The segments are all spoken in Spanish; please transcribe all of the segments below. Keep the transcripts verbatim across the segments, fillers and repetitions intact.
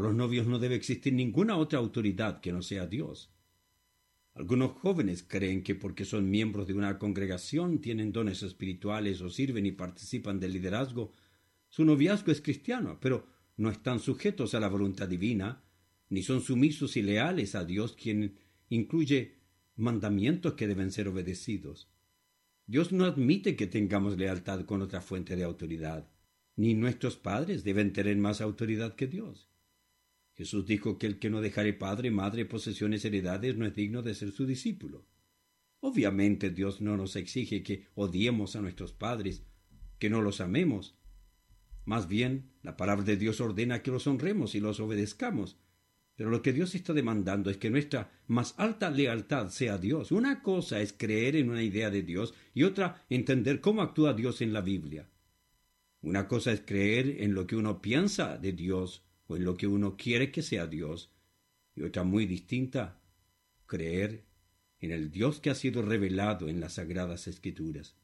los novios no debe existir ninguna otra autoridad que no sea Dios. Algunos jóvenes creen que porque son miembros de una congregación, tienen dones espirituales o sirven y participan del liderazgo, su noviazgo es cristiano, pero no están sujetos a la voluntad divina, ni son sumisos y leales a Dios, quien incluye mandamientos que deben ser obedecidos. Dios no admite que tengamos lealtad con otra fuente de autoridad, ni nuestros padres deben tener más autoridad que Dios. Jesús dijo que el que no dejare padre, madre, posesiones, heredades, no es digno de ser su discípulo. Obviamente Dios no nos exige que odiemos a nuestros padres, que no los amemos. Más bien, la palabra de Dios ordena que los honremos y los obedezcamos. Pero lo que Dios está demandando es que nuestra más alta lealtad sea a Dios. Una cosa es creer en una idea de Dios y otra entender cómo actúa Dios en la Biblia. Una cosa es creer en lo que uno piensa de Dios o en lo que uno quiere que sea Dios, y otra muy distinta, creer en el Dios que ha sido revelado en las Sagradas Escrituras.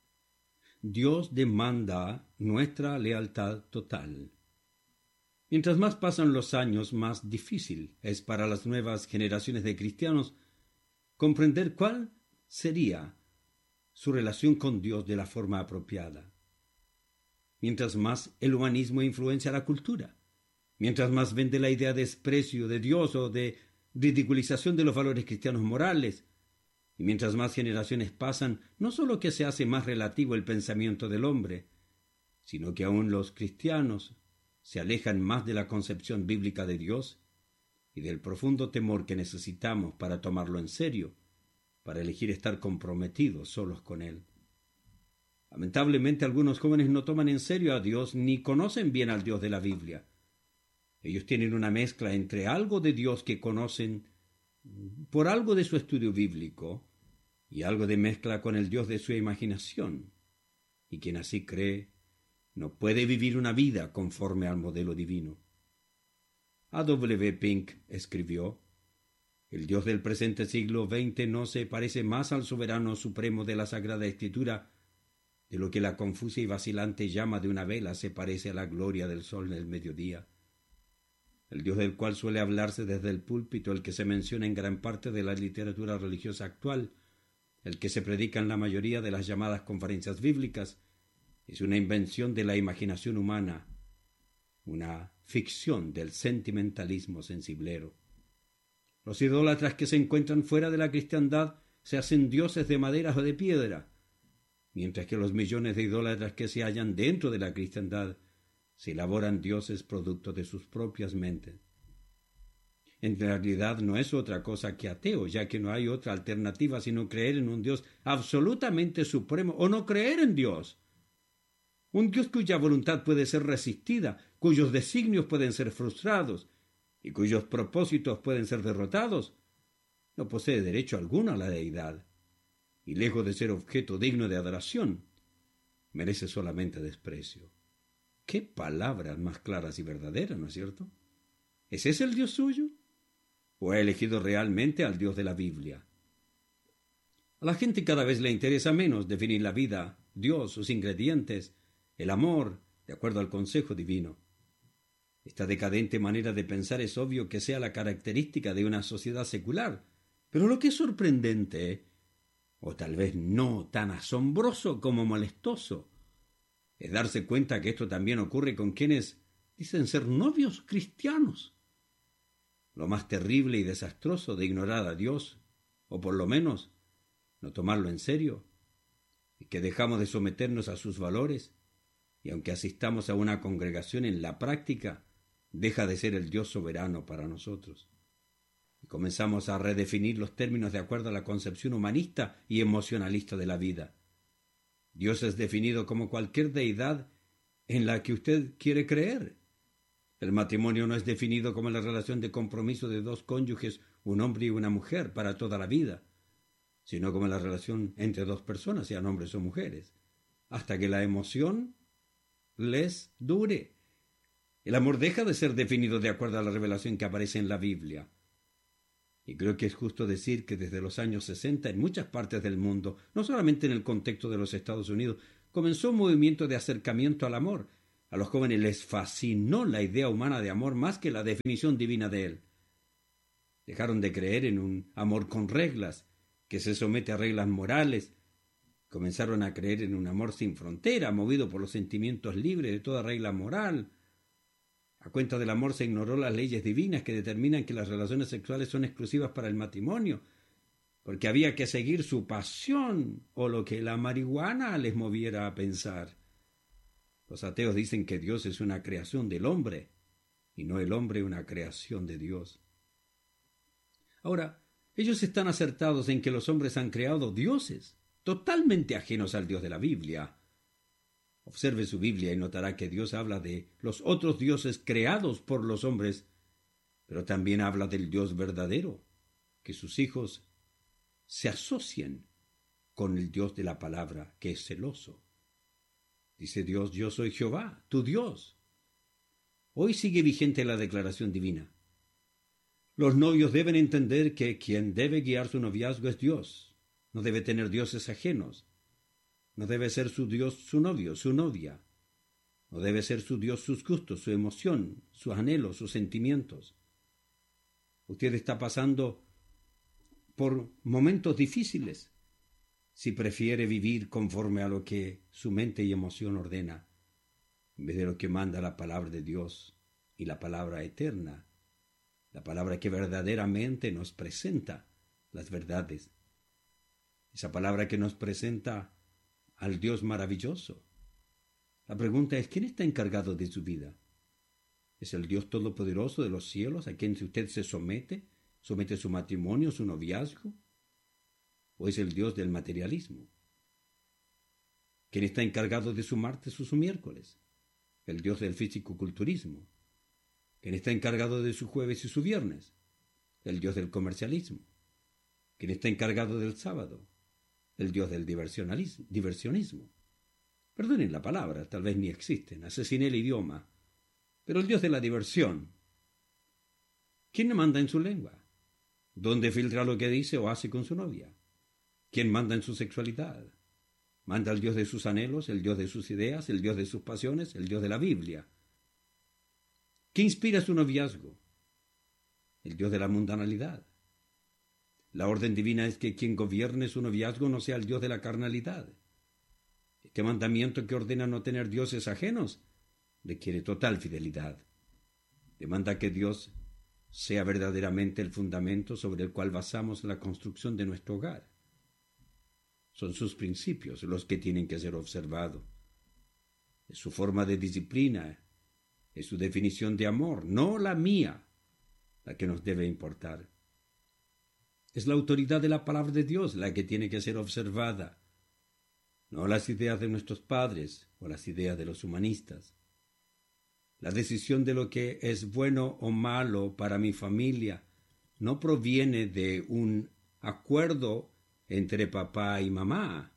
Dios demanda nuestra lealtad total. Mientras más pasan los años, más difícil es para las nuevas generaciones de cristianos comprender cuál sería su relación con Dios de la forma apropiada. Mientras más el humanismo influencia la cultura, mientras más vende la idea de desprecio de Dios o de ridiculización de los valores cristianos morales, y mientras más generaciones pasan, no solo que se hace más relativo el pensamiento del hombre, sino que aún los cristianos se alejan más de la concepción bíblica de Dios y del profundo temor que necesitamos para tomarlo en serio, para elegir estar comprometidos solos con Él. Lamentablemente algunos jóvenes no toman en serio a Dios ni conocen bien al Dios de la Biblia. Ellos tienen una mezcla entre algo de Dios que conocen por algo de su estudio bíblico y algo de mezcla con el Dios de su imaginación. Y quien así cree no puede vivir una vida conforme al modelo divino. A W Pink escribió: el Dios del presente siglo veinte no se parece más al soberano supremo de la Sagrada Escritura de lo que la confusa y vacilante llama de una vela se parece a la gloria del sol en el mediodía. El Dios del cual suele hablarse desde el púlpito, el que se menciona en gran parte de la literatura religiosa actual, el que se predica en la mayoría de las llamadas conferencias bíblicas, es una invención de la imaginación humana, una ficción del sentimentalismo sensiblero. Los idólatras que se encuentran fuera de la cristiandad se hacen dioses de madera o de piedra, mientras que los millones de idólatras que se hallan dentro de la cristiandad se elaboran dioses producto de sus propias mentes. En realidad no es otra cosa que ateo, ya que no hay otra alternativa sino creer en un Dios absolutamente supremo o no creer en Dios. Un Dios cuya voluntad puede ser resistida, cuyos designios pueden ser frustrados y cuyos propósitos pueden ser derrotados, no posee derecho alguno a la deidad, y lejos de ser objeto digno de adoración, merece solamente desprecio. ¡Qué palabras más claras y verdaderas!, ¿no es cierto? ¿Es ese el Dios suyo? ¿O ha elegido realmente al Dios de la Biblia? A la gente cada vez le interesa menos definir la vida, Dios, sus ingredientes, el amor, de acuerdo al consejo divino. Esta decadente manera de pensar es obvio que sea la característica de una sociedad secular, pero lo que es sorprendente, o tal vez no tan asombroso como molestoso, es darse cuenta que esto también ocurre con quienes dicen ser novios cristianos. Lo más terrible y desastroso de ignorar a Dios, o por lo menos no tomarlo en serio, es que dejamos de someternos a sus valores, y aunque asistamos a una congregación, en la práctica deja de ser el Dios soberano para nosotros. Y comenzamos a redefinir los términos de acuerdo a la concepción humanista y emocionalista de la vida. Dios es definido como cualquier deidad en la que usted quiere creer. El matrimonio no es definido como la relación de compromiso de dos cónyuges, un hombre y una mujer, para toda la vida, sino como la relación entre dos personas, sean hombres o mujeres, hasta que la emoción les dure. El amor deja de ser definido de acuerdo a la revelación que aparece en la Biblia. Y creo que es justo decir que desde los años sesenta en muchas partes del mundo, no solamente en el contexto de los Estados Unidos, comenzó un movimiento de acercamiento al amor, A los jóvenes les fascinó la idea humana de amor más que la definición divina de él. Dejaron de creer en un amor con reglas, que se somete a reglas morales. Comenzaron a creer en un amor sin frontera, movido por los sentimientos libres de toda regla moral. A cuenta del amor se ignoró las leyes divinas que determinan que las relaciones sexuales son exclusivas para el matrimonio, porque había que seguir su pasión o lo que la marihuana les moviera a pensar. Los ateos dicen que Dios es una creación del hombre y no el hombre una creación de Dios. Ahora, ellos están acertados en que los hombres han creado dioses, totalmente ajenos al Dios de la Biblia. Observe su Biblia y notará que Dios habla de los otros dioses creados por los hombres, pero también habla del Dios verdadero, que sus hijos se asocien con el Dios de la palabra, que es celoso. Dice Dios: yo soy Jehová, tu Dios. Hoy sigue vigente la declaración divina. Los novios deben entender que quien debe guiar su noviazgo es Dios. No debe tener dioses ajenos. No debe ser su Dios su novio, su novia. No debe ser su Dios sus gustos, su emoción, sus anhelos, sus sentimientos. Usted está pasando por momentos difíciles si prefiere vivir conforme a lo que su mente y emoción ordena, en vez de lo que manda la palabra de Dios y la palabra eterna, la palabra que verdaderamente nos presenta las verdades. Esa palabra que nos presenta al Dios maravilloso. La pregunta es: ¿quién está encargado de su vida? ¿Es el Dios todopoderoso de los cielos a quien usted se somete? ¿Somete su matrimonio, su noviazgo? ¿O es el Dios del materialismo? ¿Quién está encargado de su martes o su miércoles? ¿El Dios del físico-culturismo? ¿Quién está encargado de su jueves y su viernes? El Dios del comercialismo. ¿Quién está encargado del sábado? El Dios del diversionismo. Perdonen la palabra, tal vez ni existen, asesiné el idioma, pero el Dios de la diversión. ¿Quién manda en su lengua? ¿Dónde filtra lo que dice o hace con su novia? ¿Quién manda en su sexualidad? ¿Manda el Dios de sus anhelos, el Dios de sus ideas, el Dios de sus pasiones, el Dios de la Biblia? ¿Qué inspira su noviazgo? El Dios de la mundanalidad. La orden divina es que quien gobierne su noviazgo no sea el Dios de la carnalidad. Este mandamiento, que ordena no tener dioses ajenos, requiere total fidelidad. Demanda que Dios sea verdaderamente el fundamento sobre el cual basamos la construcción de nuestro hogar. Son sus principios los que tienen que ser observados. Es su forma de disciplina, es su definición de amor, no la mía, la que nos debe importar. Es la autoridad de la palabra de Dios la que tiene que ser observada, no las ideas de nuestros padres o las ideas de los humanistas. La decisión de lo que es bueno o malo para mi familia no proviene de un acuerdo entre papá y mamá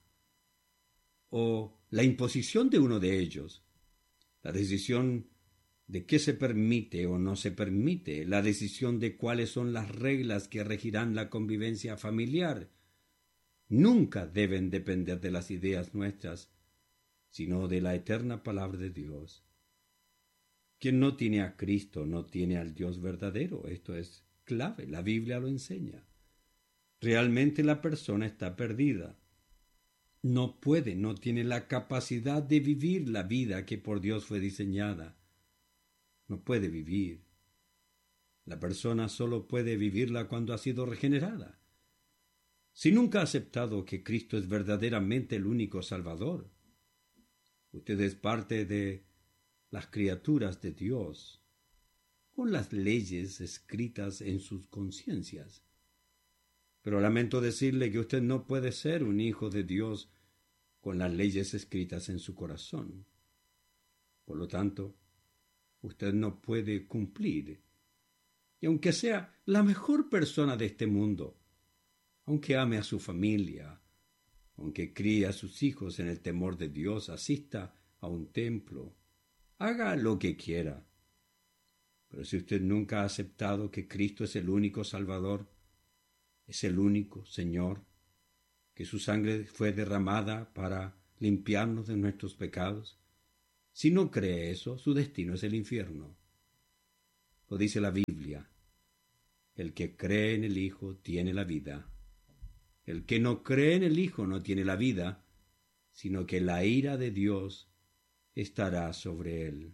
o la imposición de uno de ellos. La decisión de qué se permite o no se permite, la decisión de cuáles son las reglas que regirán la convivencia familiar, nunca deben depender de las ideas nuestras, sino de la eterna palabra de Dios. Quien no tiene a Cristo no tiene al Dios verdadero. Esto es clave, la Biblia lo enseña. Realmente la persona está perdida. No puede, no tiene la capacidad de vivir la vida que por Dios fue diseñada. No puede vivir. La persona solo puede vivirla cuando ha sido regenerada. Si nunca ha aceptado que Cristo es verdaderamente el único Salvador, usted es parte de las criaturas de Dios, con las leyes escritas en sus conciencias. Pero lamento decirle que usted no puede ser un hijo de Dios con las leyes escritas en su corazón. Por lo tanto, usted no puede cumplir. Y aunque sea la mejor persona de este mundo, aunque ame a su familia, aunque críe a sus hijos en el temor de Dios, asista a un templo, haga lo que quiera. Pero si usted nunca ha aceptado que Cristo es el único Salvador, es el único Señor, que su sangre fue derramada para limpiarnos de nuestros pecados, Si no cree eso, su destino es el infierno. Lo dice la Biblia. El que cree en el Hijo tiene la vida. El que no cree en el Hijo no tiene la vida, sino que la ira de Dios estará sobre él.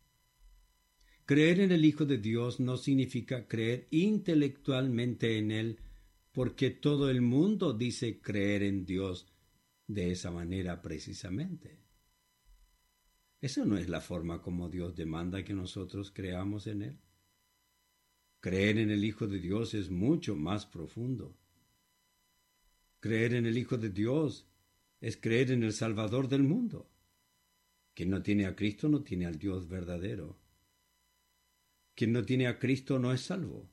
Creer en el Hijo de Dios no significa creer intelectualmente en Él, porque todo el mundo dice creer en Dios de esa manera precisamente. Esa no es la forma como Dios demanda que nosotros creamos en Él. Creer en el Hijo de Dios es mucho más profundo. Creer en el Hijo de Dios es creer en el Salvador del mundo. Quien no tiene a Cristo no tiene al Dios verdadero. Quien no tiene a Cristo no es salvo.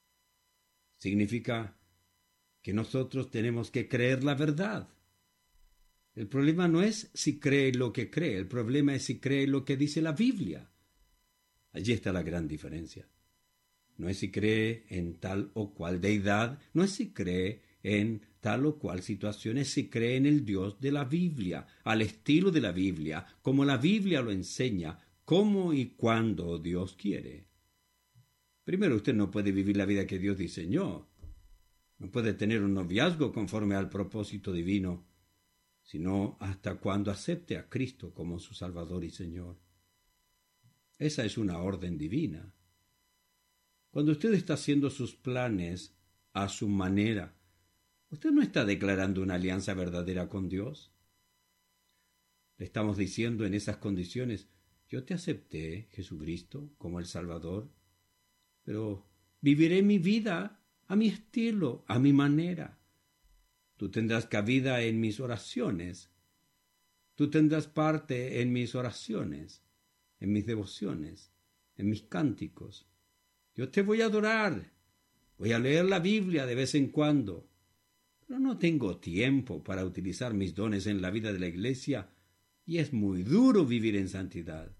Significa que nosotros tenemos que creer la verdad. El problema no es si cree lo que cree, el problema es si cree lo que dice la Biblia. Allí está la gran diferencia. No es si cree en tal o cual deidad, no es si cree en tal o cual situación, es si cree en el Dios de la Biblia, al estilo de la Biblia, como la Biblia lo enseña, cómo y cuándo Dios quiere. Primero, usted no puede vivir la vida que Dios diseñó. No puede tener un noviazgo conforme al propósito divino, sino hasta cuando acepte a Cristo como su Salvador y Señor. Esa es una orden divina. Cuando usted está haciendo sus planes a su manera, usted no está declarando una alianza verdadera con Dios. Le estamos diciendo en esas condiciones, yo te acepté, Jesucristo, como el Salvador, pero viviré mi vida a mi estilo, a mi manera. Tú tendrás cabida en mis oraciones. Tú tendrás parte en mis oraciones, en mis devociones, en mis cánticos. Yo te voy a adorar. Voy a leer la Biblia de vez en cuando. Pero no tengo tiempo para utilizar mis dones en la vida de la iglesia y es muy duro vivir en santidad.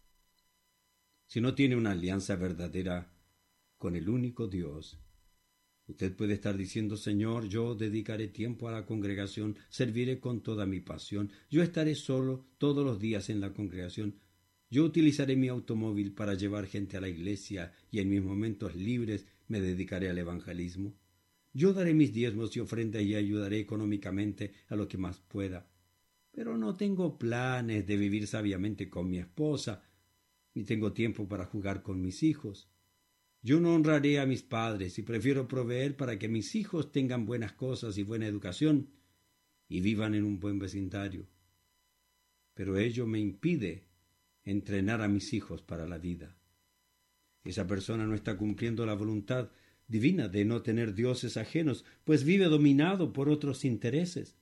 Si no tiene una alianza verdadera con el único Dios, usted puede estar diciendo, Señor, yo dedicaré tiempo a la congregación, serviré con toda mi pasión, yo estaré solo todos los días en la congregación, yo utilizaré mi automóvil para llevar gente a la iglesia y en mis momentos libres me dedicaré al evangelismo. Yo daré mis diezmos y ofrendas y ayudaré económicamente a lo que más pueda. Pero no tengo planes de vivir sabiamente con mi esposa, ni tengo tiempo para jugar con mis hijos. Yo no honraré a mis padres y prefiero proveer para que mis hijos tengan buenas cosas y buena educación y vivan en un buen vecindario. Pero ello me impide entrenar a mis hijos para la vida. Esa persona no está cumpliendo la voluntad divina de no tener dioses ajenos, pues vive dominado por otros intereses.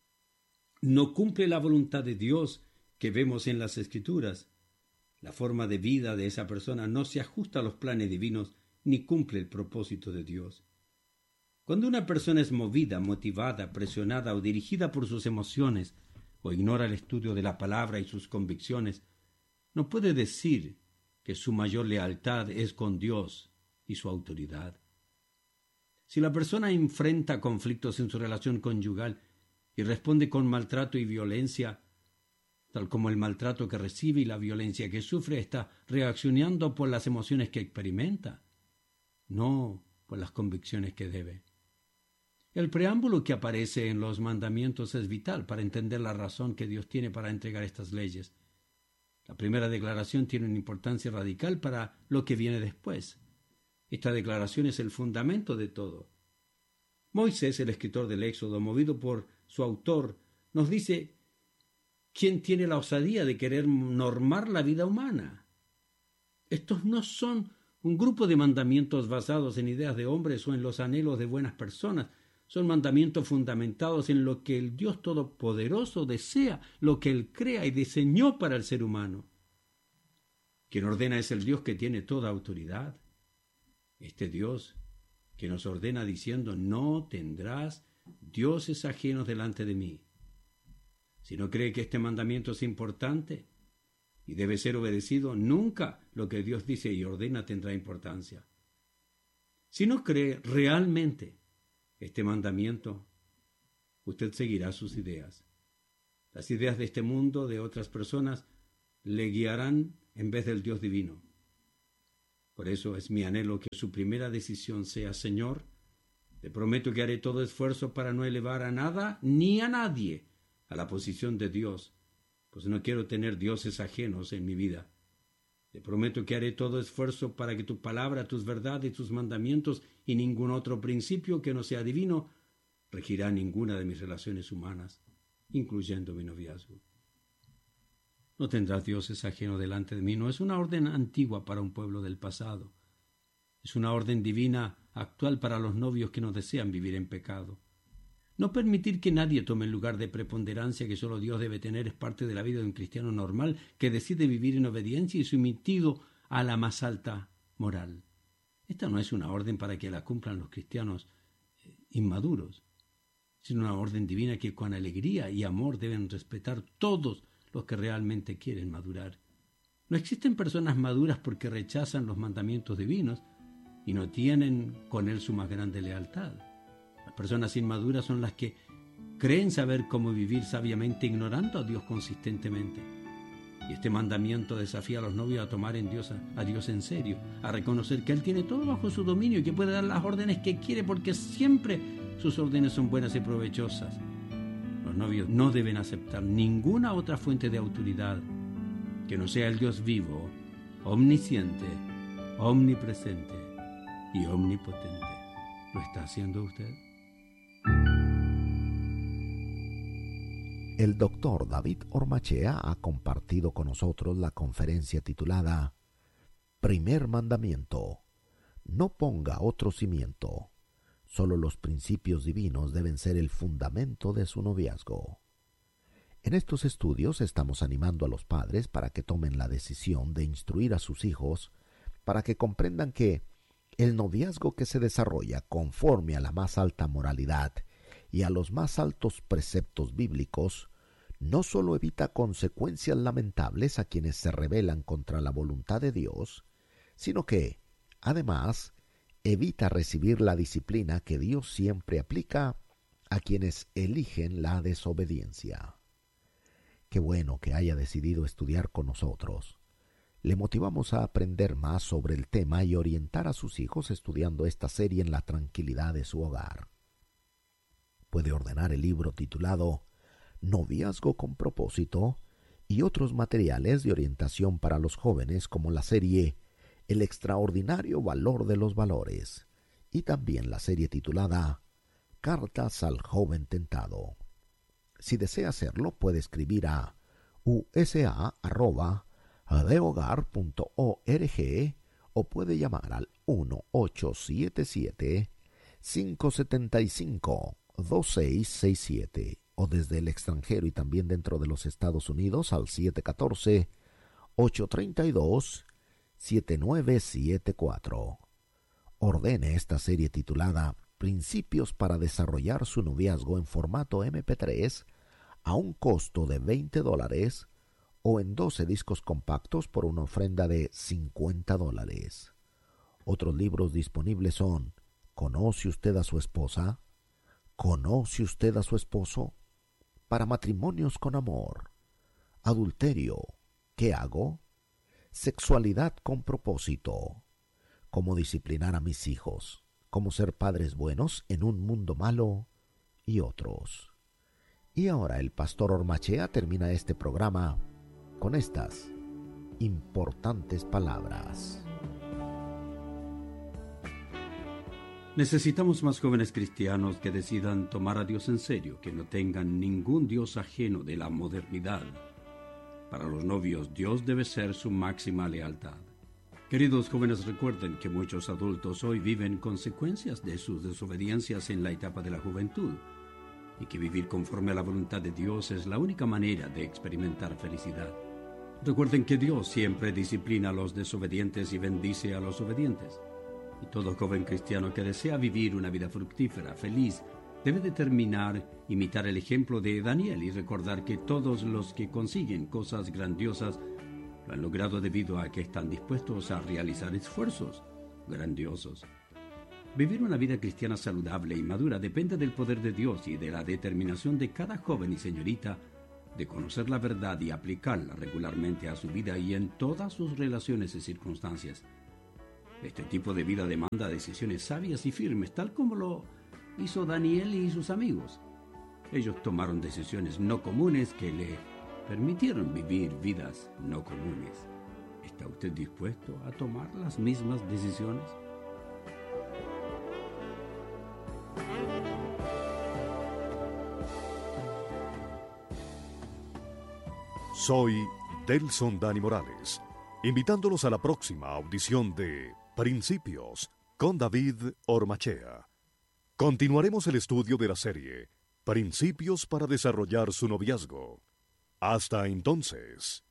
No cumple la voluntad de Dios que vemos en las Escrituras. La forma de vida de esa persona no se ajusta a los planes divinos ni cumple el propósito de Dios. Cuando una persona es movida, motivada, presionada o dirigida por sus emociones o ignora el estudio de la palabra y sus convicciones, no puede decir que su mayor lealtad es con Dios y su autoridad. Si la persona enfrenta conflictos en su relación conyugal y responde con maltrato y violencia, tal como el maltrato que recibe y la violencia que sufre, está reaccionando por las emociones que experimenta, no por las convicciones que debe. El preámbulo que aparece en los mandamientos es vital para entender la razón que Dios tiene para entregar estas leyes. La primera declaración tiene una importancia radical para lo que viene después. Esta declaración es el fundamento de todo. Moisés, el escritor del Éxodo, movido por su autor, nos dice quién tiene la osadía de querer normar la vida humana. Estos no son un grupo de mandamientos basados en ideas de hombres o en los anhelos de buenas personas. Son mandamientos fundamentados en lo que el Dios Todopoderoso desea, lo que Él crea y diseñó para el ser humano. Quien ordena es el Dios que tiene toda autoridad. Este Dios que nos ordena diciendo, no tendrás dioses ajenos delante de mí. Si no cree que este mandamiento es importante y debe ser obedecido, nunca lo que Dios dice y ordena tendrá importancia. Si no cree realmente este mandamiento, usted seguirá sus ideas. Las ideas de este mundo, de otras personas, le guiarán en vez del Dios divino. Por eso es mi anhelo que su primera decisión sea: Señor, te prometo que haré todo esfuerzo para no elevar a nada ni a nadie a la posición de Dios, pues no quiero tener dioses ajenos en mi vida. Te prometo que haré todo esfuerzo para que tu palabra, tus verdades, tus mandamientos y ningún otro principio que no sea divino regirá ninguna de mis relaciones humanas, incluyendo mi noviazgo. No tendrás dioses ajenos delante de mí. No es una orden antigua para un pueblo del pasado. Es una orden divina actual para los novios que no desean vivir en pecado. No permitir que nadie tome el lugar de preponderancia que solo Dios debe tener es parte de la vida de un cristiano normal que decide vivir en obediencia y sometido a la más alta moral. Esta no es una orden para que la cumplan los cristianos inmaduros, sino una orden divina que con alegría y amor deben respetar todos los que realmente quieren madurar. No existen personas maduras porque rechazan los mandamientos divinos y no tienen con él su más grande lealtad. Las personas inmaduras son las que creen saber cómo vivir sabiamente ignorando a Dios consistentemente. Y este mandamiento desafía a los novios a tomar en Dios, a, a Dios en serio, a reconocer que Él tiene todo bajo su dominio y que puede dar las órdenes que quiere porque siempre sus órdenes son buenas y provechosas. Los novios no deben aceptar ninguna otra fuente de autoridad que no sea el Dios vivo, omnisciente, omnipresente y omnipotente. ¿Lo está haciendo usted? El doctor David Ormachea ha compartido con nosotros la conferencia titulada Primer Mandamiento: no ponga otro cimiento. Solo los principios divinos deben ser el fundamento de su noviazgo. En estos estudios estamos animando a los padres para que tomen la decisión de instruir a sus hijos para que comprendan que el noviazgo que se desarrolla conforme a la más alta moralidad y a los más altos preceptos bíblicos no solo evita consecuencias lamentables a quienes se rebelan contra la voluntad de Dios, sino que, además, evita recibir la disciplina que Dios siempre aplica a quienes eligen la desobediencia. Qué bueno que haya decidido estudiar con nosotros. Le motivamos a aprender más sobre el tema y orientar a sus hijos estudiando esta serie en la tranquilidad de su hogar. Puede ordenar el libro titulado Noviazgo con propósito y otros materiales de orientación para los jóvenes como la serie El extraordinario valor de los valores y también la serie titulada Cartas al joven tentado. Si desea hacerlo, puede escribir a u s a arroba de hogar punto org o puede llamar al uno ocho siete siete, cinco siete cinco, dos seis seis siete o desde el extranjero y también dentro de los Estados Unidos al siete uno cuatro, ocho tres dos, siete nueve siete cuatro. Ordene esta serie titulada Principios para desarrollar su noviazgo en formato eme pe tres a un costo de veinte dólares o en doce discos compactos por una ofrenda de cincuenta dólares. Otros libros disponibles son ¿Conoce usted a su esposa? ¿Conoce usted a su esposo? Para matrimonios con amor. Adulterio. ¿Qué hago? Sexualidad con propósito. Cómo disciplinar a mis hijos. Cómo ser padres buenos en un mundo malo y otros. Y ahora el pastor Ormachea termina este programa con estas importantes palabras. Necesitamos más jóvenes cristianos que decidan tomar a Dios en serio, que no tengan ningún Dios ajeno de la modernidad. Para los novios, Dios debe ser su máxima lealtad. Queridos jóvenes, recuerden que muchos adultos hoy viven consecuencias de sus desobediencias en la etapa de la juventud y que vivir conforme a la voluntad de Dios es la única manera de experimentar felicidad. Recuerden que Dios siempre disciplina a los desobedientes y bendice a los obedientes. Y todo joven cristiano que desea vivir una vida fructífera, feliz, debe determinar imitar el ejemplo de Daniel y recordar que todos los que consiguen cosas grandiosas lo han logrado debido a que están dispuestos a realizar esfuerzos grandiosos. Vivir una vida cristiana saludable y madura depende del poder de Dios y de la determinación de cada joven y señorita de conocer la verdad y aplicarla regularmente a su vida y en todas sus relaciones y circunstancias. Este tipo de vida demanda decisiones sabias y firmes, tal como lo hizo Daniel y sus amigos. Ellos tomaron decisiones no comunes que le permitieron vivir vidas no comunes. ¿Está usted dispuesto a tomar las mismas decisiones? Soy Delson Dani Morales, invitándolos a la próxima audición de Principios con David Ormachea. Continuaremos el estudio de la serie Principios para desarrollar su noviazgo. Hasta entonces.